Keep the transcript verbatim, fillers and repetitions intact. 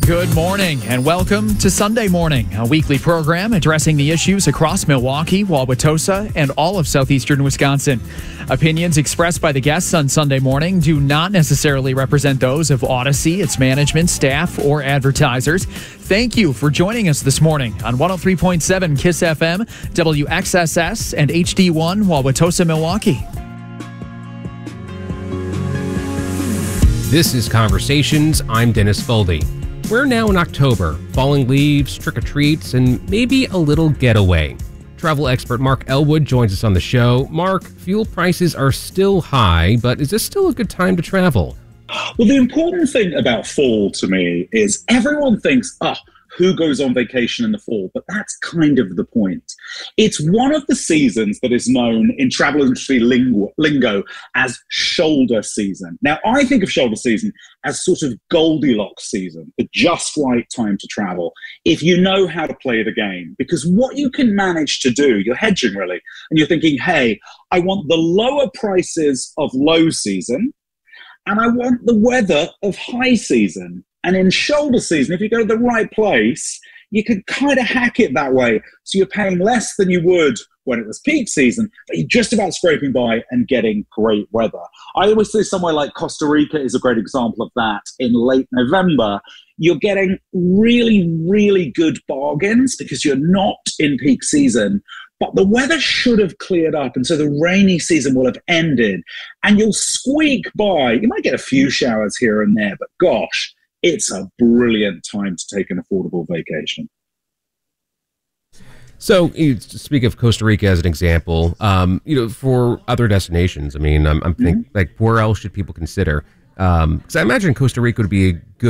Good morning and welcome to Sunday Morning, a weekly program addressing the issues across Milwaukee, Wauwatosa, and all of southeastern Wisconsin. Opinions expressed by the guests on Sunday Morning do not necessarily represent those of Odyssey, its management, staff, or advertisers. Thank you for joining us this morning on one oh three point seven KISS F M, W X S S, and H D one Wauwatosa, Milwaukee. This is Conversations. I'm Dennis Foldy. We're now in October, falling leaves, trick-or-treats, and maybe a little getaway. Travel expert Mark Elwood joins us on the show. Mark, fuel prices are still high, but is this still a good time to travel? Well, the important thing about fall to me is everyone thinks, oh, who goes on vacation in the fall? But that's kind of the point. It's one of the seasons that is known in travel industry lingo, lingo as shoulder season. Now, I think of shoulder season as sort of Goldilocks season, the just right time to travel, if you know how to play the game. Because what you can manage to do, you're hedging really, and you're thinking, hey, I want the lower prices of low season, and I want the weather of high season. And in shoulder season, if you go to the right place, you can kind of hack it that way. So you're paying less than you would when it was peak season, but you're just about scraping by and getting great weather. I always say somewhere like Costa Rica is a great example of that. In late November, you're getting really, really good bargains because you're not in peak season. But the weather should have cleared up, and so the rainy season will have ended, and you'll squeak by. You might get a few showers here and there, but gosh, it's a brilliant time to take an affordable vacation. So, you speak of Costa Rica as an example. Um, you know, for other destinations, I mean, I'm, I'm thinking, mm-hmm. like, where else should people consider? Because um, I imagine Costa Rica would be a good